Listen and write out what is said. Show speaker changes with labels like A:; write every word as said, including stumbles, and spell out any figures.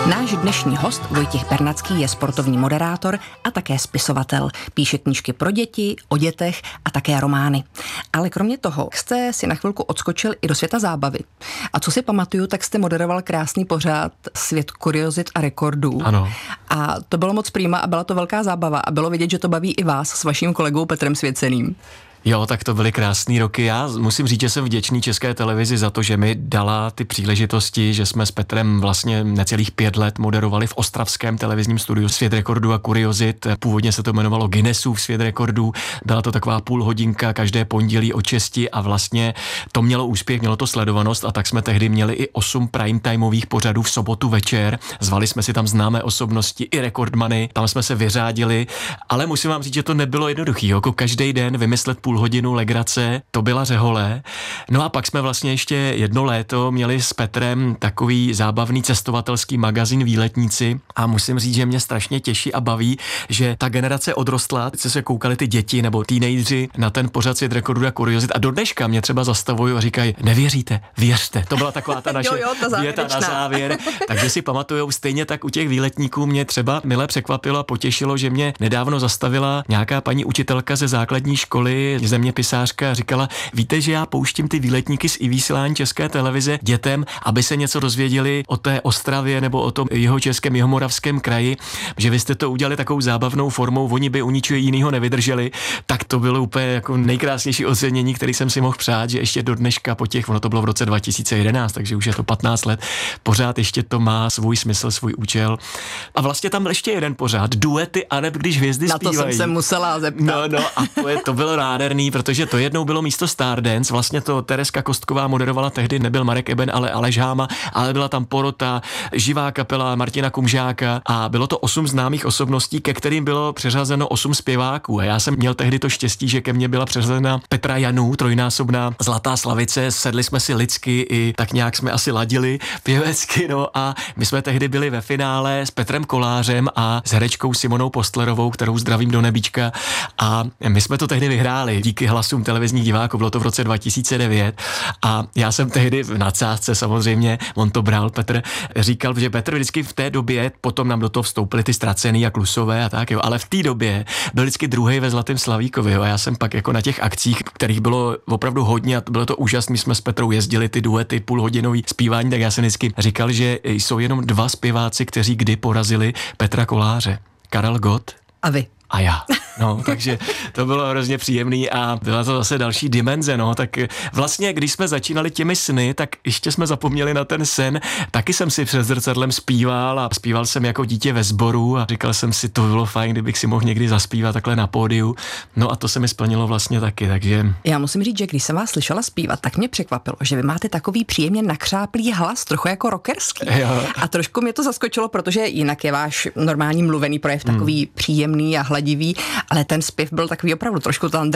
A: Náš dnešní host Vojtěch Bernacký je sportovní moderátor a také spisovatel. Píše knížky pro děti, o dětech a také romány. Ale kromě toho jste si na chvilku odskočil i do světa zábavy. A co si pamatuju, tak jste moderoval krásný pořad Svět kuriozit a rekordů.
B: Ano.
A: A to bylo moc prýma a byla to velká zábava a bylo vidět, že to baví i vás s vaším kolegou Petrem Svěceným.
B: Jo, tak to byly krásný roky. Já musím říct, že jsem vděčný České televizi za to, že mi dala ty příležitosti, že jsme s Petrem vlastně necelých pět let moderovali v ostravském televizním studiu Svět rekordů a kuriozit. Původně se to jmenovalo Guinnessův Svět rekordů. Byla to taková půl hodinka každé pondělí o česti a vlastně to mělo úspěch, mělo to sledovanost a tak jsme tehdy měli i osm primetimeových pořadů v sobotu večer. Zvali jsme si tam známé osobnosti i rekordmany, tam jsme se vyřádili, ale musím vám říct, že to nebylo jednoduché. Jako každý den vymyslet půl hodinu legrace, to byla řehole. No a pak jsme vlastně ještě jedno léto měli s Petrem takový zábavný cestovatelský magazín Výletníci a musím říct, že mě strašně těší a baví, že ta generace odrostla, teď se koukali ty děti nebo teenageři na ten pořad Svět rekordů a kuriozit a do dneška mě třeba zastavují a říkají, nevěříte, věřte. To byla taková ta naše
A: jo, jo, ta
B: věta na závěr. Takže si pamatujou, stejně tak u těch výletníků mě třeba mile překvapilo a potěšilo, že mě nedávno zastavila nějaká paní učitelka ze základní školy, zeměpisářka, říkala, víte, že já pouštím ty výletníky z i-vysílání České televize dětem, aby se něco dozvěděli o té Ostravě nebo o tom jihočeském, jihomoravském kraji, že vy jste to udělali takovou zábavnou formou, oni by u ničeho jiného nevydrželi, tak to bylo úplně jako nejkrásnější ocenění, který jsem si mohl přát, že ještě do dneška po těch, ono to bylo v roce dva tisíce jedenáct, takže už je to patnáct let, pořád ještě to má svůj smysl, svůj účel. A vlastně tam ještě jeden pořád, duety aneb když hvězdy
A: Na
B: zpívají.
A: to jsem se musela zeptat.
B: No, no a to, je, to bylo nádherný, protože to jednou bylo místo Stardance, vlastně to Tereska Kostková moderovala tehdy, nebyl Marek Eben, ale Aleš Háma, ale byla tam porota, živá kapela Martina Kumžáka a bylo to osm známých osobností, ke kterým bylo přeřazeno osm zpěváků a já jsem měl tehdy to štěstí, že ke mně byla přeřazena Petra Janů, trojnásobná zlatá slavice, sedli jsme si lidsky i tak nějak jsme asi ladili pěvecky, no a my jsme tehdy byli ve finále s Petrem Kolářem a s herečkou Simonou Postlerovou, kterou zdravím do nebíčka a my jsme to tehdy vyhráli díky hlasům televizních diváků, bylo to v roce dva tisíce devět a já jsem tehdy v nadsázce samozřejmě, on to bral, Petr, říkal, že Petr vždycky v té době, potom nám do toho vstoupili ty Ztracený a Klusové a tak, jo, ale v té době byl vždycky druhý ve Zlatém Slavíkovi, jo, a já jsem pak jako na těch akcích, kterých bylo opravdu hodně a bylo to úžasné, jsme s Petrou jezdili ty duety, půlhodinový zpívání, tak já jsem vždycky říkal, že jsou jenom dva zpěváci, kteří kdy porazili Petra Koláře. Karel Gott
A: A vy.
B: a já. No, takže to bylo hrozně příjemný a byla to zase další dimenze, no, tak vlastně, když jsme začínali těmi sny, tak ještě jsme zapomněli na ten sen, taky jsem si před zrcadlem zpíval a zpíval jsem jako dítě ve sboru a říkal jsem si, to bylo fajn, kdybych si mohl někdy zaspívat takhle na pódiu, no a to se mi splnilo vlastně taky, takže...
A: Já musím říct, že když jsem vás slyšela zpívat, tak mě překvapilo, že vy máte takový příjemně nakřáplý hlas, trochu jako rockerský.
B: Jo.
A: A trošku mě to zaskočilo, protože jinak je váš normální mluvený projev takový hmm. příjemný a hladivý, ale ten zpěv byl takový opravdu trošku tam